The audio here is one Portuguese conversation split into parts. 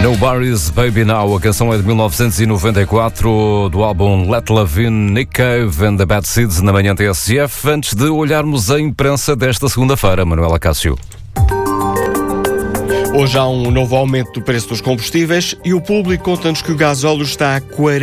Nobody's Baby Now, a canção é de 1994 do álbum Let Love In, Nick Cave and the Bad Seeds na manhã TSF. Antes de olharmos a imprensa desta segunda-feira, Manuela Cássio. Hoje há um novo aumento do preço dos combustíveis e o Público conta-nos que o gasóleo está há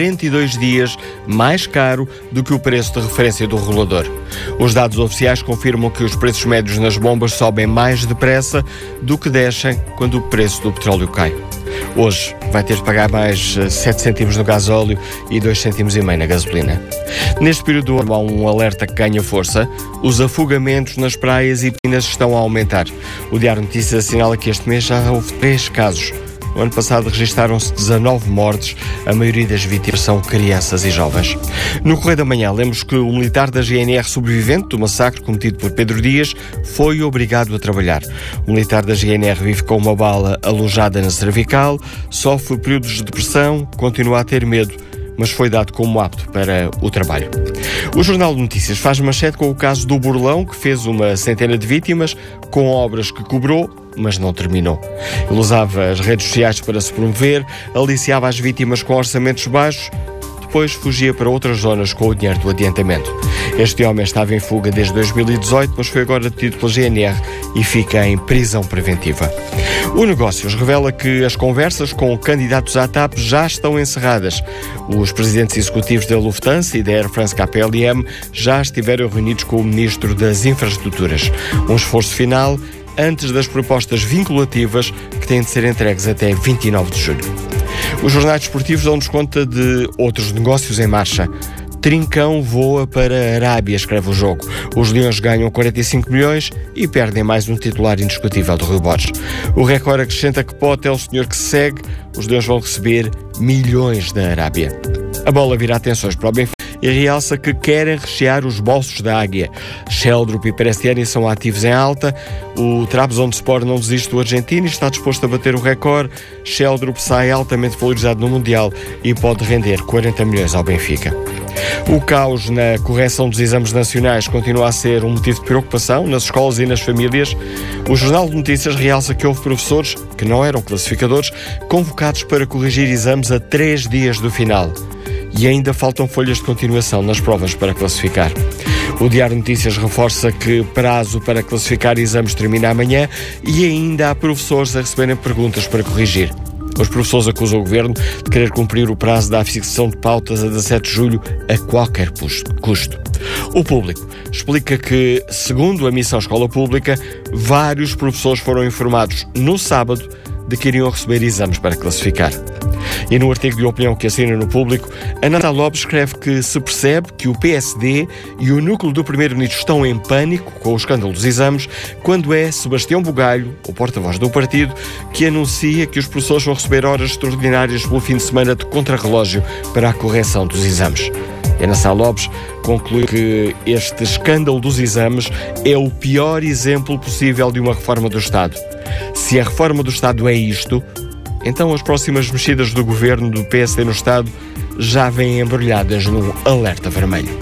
42 dias mais caro do que o preço de referência do regulador. Os dados oficiais confirmam que os preços médios nas bombas sobem mais depressa do que descem quando o preço do petróleo cai. Hoje vai ter de pagar mais 7 cêntimos no gasóleo e 2,5 cêntimos na gasolina. Neste período há um alerta que ganha força. Os afogamentos nas praias e piscinas estão a aumentar. O Diário de Notícias assinala que este mês já houve 3 casos. No ano passado registaram-se 19 mortes, a maioria das vítimas são crianças e jovens. No Correio da Manhã, lemos que o militar da GNR sobrevivente do massacre cometido por Pedro Dias foi obrigado a trabalhar. O militar da GNR vive com uma bala alojada na cervical, sofre períodos de depressão, continua a ter medo, mas foi dado como apto para o trabalho. O Jornal de Notícias faz manchete com o caso do burlão, que fez uma centena de vítimas com obras que cobrou, mas não terminou. Ele usava as redes sociais para se promover, aliciava as vítimas com orçamentos baixos, depois fugia para outras zonas com o dinheiro do adiantamento. Este homem estava em fuga desde 2018, mas foi agora detido pela GNR e fica em prisão preventiva. O Negócios revela que as conversas com candidatos à TAP já estão encerradas. Os presidentes executivos da Lufthansa e da Air France KLM já estiveram reunidos com o Ministro das Infraestruturas. Um esforço final antes das propostas vinculativas que têm de ser entregues até 29 de julho. Os jornais desportivos dão-nos conta de outros negócios em marcha. Trincão voa para a Arábia, escreve o Jogo. Os Leões ganham 45 milhões e perdem mais um titular indiscutível do Rio Borges. O Record acrescenta que Pote é o senhor que se segue. Os Leões vão receber milhões da Arábia. A bola vira atenções para o Benfica e realça que querem rechear os bolsos da Águia. Sheldrup e Perestiani são ativos em alta. O Trabzonspor não desiste do argentino e está disposto a bater o recorde. Sheldrup sai altamente valorizado no Mundial e pode render 40 milhões ao Benfica. O caos na correção dos exames nacionais continua a ser um motivo de preocupação nas escolas e nas famílias. O Jornal de Notícias realça que houve professores, que não eram classificadores, convocados para corrigir exames a 3 dias do final. E ainda faltam folhas de continuação nas provas para classificar. O Diário de Notícias reforça que prazo para classificar exames termina amanhã e ainda há professores a receberem perguntas para corrigir. Os professores acusam o Governo de querer cumprir o prazo da fixação de pautas a 17 de julho a qualquer custo. O Público explica que, segundo a Missão Escola Pública, vários professores foram informados no sábado de que iriam receber exames para classificar. E no artigo de opinião que assina no Público, a Ana Lopes escreve que se percebe que o PSD e o núcleo do Primeiro-Ministro estão em pânico com o escândalo dos exames, quando é Sebastião Bugalho, o porta-voz do partido, que anuncia que os professores vão receber horas extraordinárias pelo fim de semana de contrarrelógio para a correção dos exames. Ana Sá Lopes conclui que este escândalo dos exames é o pior exemplo possível de uma reforma do Estado. Se a reforma do Estado é isto, então as próximas mexidas do governo do PSD no Estado já vêm embrulhadas num alerta vermelho.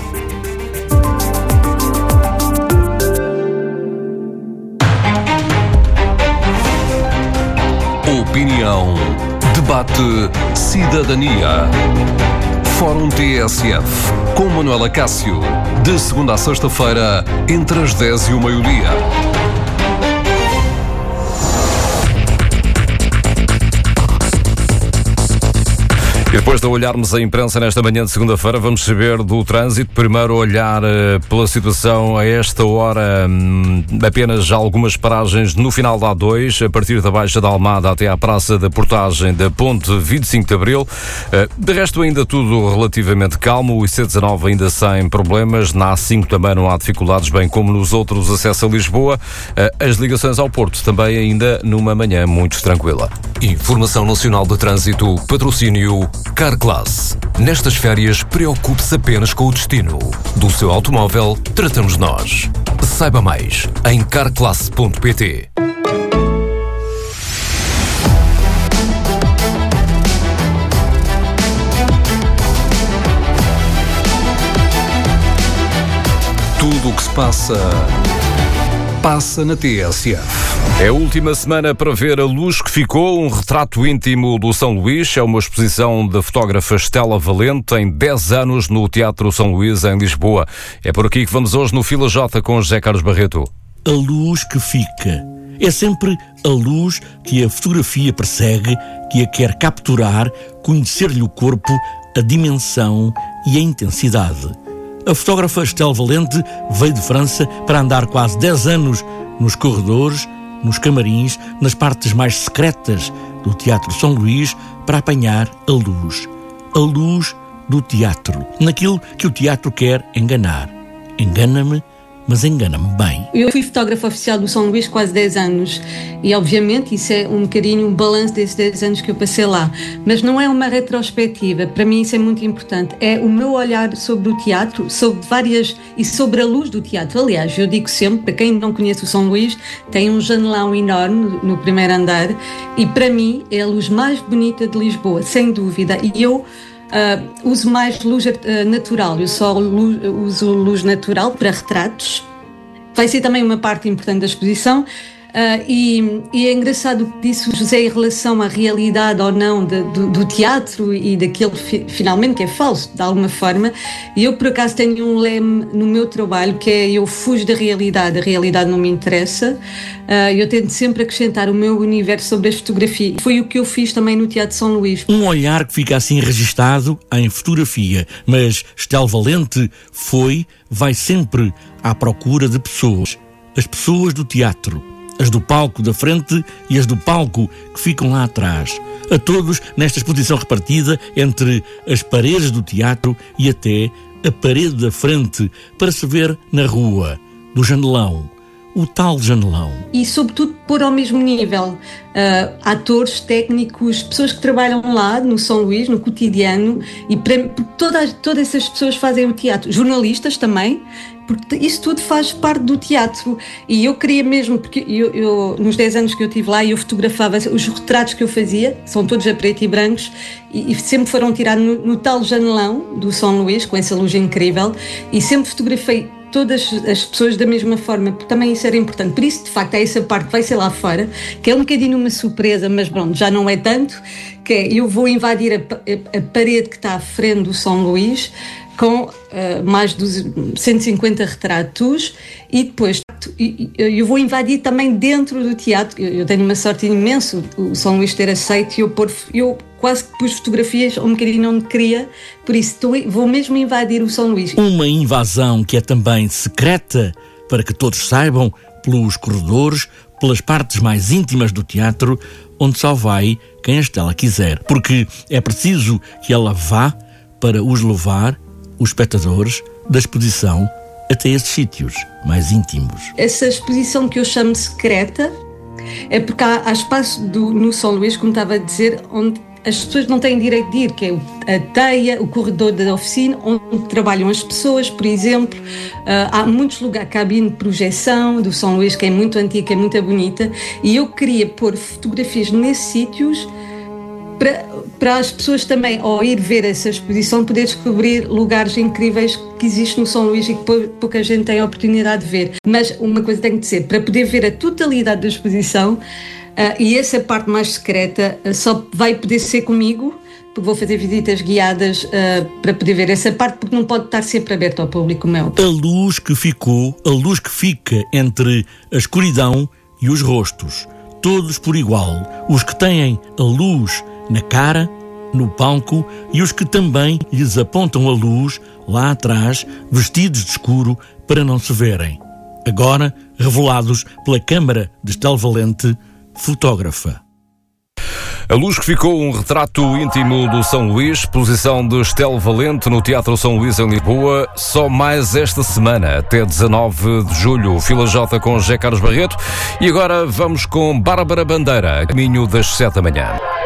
Opinião, debate, cidadania. Fórum TSF, com Manuela Cássio, de segunda a sexta-feira, entre as 10 e o meio-dia. E depois de olharmos a imprensa nesta manhã de segunda-feira, vamos saber do trânsito. Primeiro olhar pela situação a esta hora, apenas já algumas paragens no final da A2, a partir da Baixa da Almada até à Praça da Portagem da Ponte 25 de Abril. De resto ainda tudo relativamente calmo, o IC19 ainda sem problemas, na A5 também não há dificuldades, bem como nos outros acessos a Lisboa. As ligações ao Porto também ainda numa manhã muito tranquila. Informação Nacional de Trânsito, patrocínio Carclass. Nestas férias, preocupe-se apenas com o destino. Do seu automóvel, tratamos nós. Saiba mais em carclass.pt. Tudo o que se passa passa na TSF. É a última semana para ver A Luz que Ficou, um retrato íntimo do São Luís. É uma exposição da fotógrafa Estela Valente, em 10 anos no Teatro São Luís, em Lisboa. É por aqui que vamos hoje no Fila J com José Carlos Barreto. A luz que fica. É sempre a luz que a fotografia persegue, que a quer capturar, conhecer-lhe o corpo, a dimensão e a intensidade. A fotógrafa Estela Valente veio de França para andar quase 10 anos nos corredores, nos camarins, nas partes mais secretas do Teatro São Luís para apanhar a luz. A luz do teatro, naquilo que o teatro quer enganar. Engana-me, mas engana-me bem. Eu fui fotógrafa oficial do São Luís quase 10 anos e, obviamente, isso é um bocadinho um balanço desses 10 anos que eu passei lá. Mas não é uma retrospectiva, para mim isso é muito importante. É o meu olhar sobre o teatro, sobre a luz do teatro. Aliás, eu digo sempre, para quem não conhece o São Luís, tem um janelão enorme no primeiro andar e, para mim, é a luz mais bonita de Lisboa, sem dúvida. E eu uso mais luz natural, eu só uso luz natural para retratos. Vai ser também uma parte importante da exposição. E é engraçado o que disse o José em relação à realidade ou não do teatro e daquele finalmente que é falso, de alguma forma. E eu, por acaso, tenho um leme no meu trabalho que é: eu fujo da realidade, a realidade não me interessa. Eu tento sempre acrescentar o meu universo sobre a fotografia. Foi o que eu fiz também no Teatro São Luís. Um olhar que fica assim registado em fotografia, mas Estela Valente vai sempre à procura de pessoas. As pessoas do teatro. As do palco da frente e as do palco que ficam lá atrás. A todos nesta exposição repartida entre as paredes do teatro e até a parede da frente, para se ver na rua, do janelão, o tal janelão. E, sobretudo, pôr ao mesmo nível atores, técnicos, pessoas que trabalham lá no São Luís, no cotidiano, e todas essas pessoas fazem o teatro. Jornalistas também, porque isso tudo faz parte do teatro. E eu queria mesmo, porque eu nos 10 anos que eu estive lá, eu fotografava os retratos que eu fazia, são todos a preto e brancos, e sempre foram tirados no tal janelão do São Luís, com essa luz incrível, e sempre fotografei todas as pessoas da mesma forma, porque também isso era importante. Por isso, de facto, é essa parte que vai ser lá fora, que é um bocadinho uma surpresa, mas pronto, já não é tanto, que é: eu vou invadir a parede que está à frente do São Luís, com mais de 150 retratos, e depois eu vou invadir também dentro do teatro. Eu tenho uma sorte imensa, o São Luís ter aceito, e eu quase que pus fotografias um bocadinho onde queria, por isso vou mesmo invadir o São Luís. Uma invasão que é também secreta, para que todos saibam, pelos corredores, pelas partes mais íntimas do teatro, onde só vai quem a Estela quiser, porque é preciso que ela vá para os levar, os espectadores, da exposição até esses sítios mais íntimos. Essa exposição que eu chamo secreta é porque há espaço no São Luís, como estava a dizer, onde as pessoas não têm direito de ir, que é a teia, o corredor da oficina, onde trabalham as pessoas, por exemplo. Há muitos lugares, cabine de projeção do São Luís, que é muito antiga, é muito bonita, e eu queria pôr fotografias nesses sítios para as pessoas também, ao ir ver essa exposição, poder descobrir lugares incríveis que existem no São Luís e que pouca gente tem a oportunidade de ver. Mas uma coisa tem que dizer, para poder ver a totalidade da exposição, e essa parte mais secreta só vai poder ser comigo, porque vou fazer visitas guiadas para poder ver essa parte, porque não pode estar sempre aberto ao público, meu. A luz que ficou, a luz que fica entre a escuridão e os rostos, todos por igual, os que têm a luz na cara, no palco, e os que também lhes apontam a luz lá atrás, vestidos de escuro, para não se verem. Agora, revelados pela câmara de Estela Valente, fotógrafa. A Luz que Ficou, um retrato íntimo do São Luís, exposição de Estela Valente no Teatro São Luís em Lisboa, só mais esta semana, até 19 de julho. Fila J com José Carlos Barreto. E agora vamos com Bárbara Bandeira, a caminho das 7 da manhã.